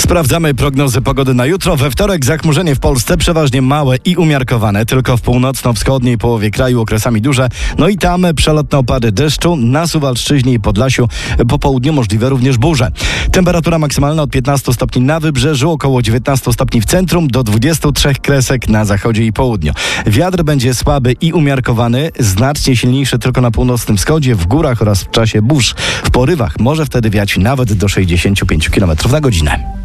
Sprawdzamy prognozy pogody na jutro. We wtorek zachmurzenie w Polsce przeważnie małe i umiarkowane. Tylko w północno-wschodniej połowie kraju okresami duże. No i tam przelotne opady deszczu. Na Suwalszczyźnie i Podlasiu po południu możliwe również burze. Temperatura maksymalna od 15 stopni na wybrzeżu, około 19 stopni w centrum, do 23 kresek na zachodzie i południu. Wiatr będzie słaby i umiarkowany, znacznie silniejszy tylko na północnym wschodzie, w górach oraz w czasie burz. W porywach może wtedy wiać nawet do 65 km na godzinę.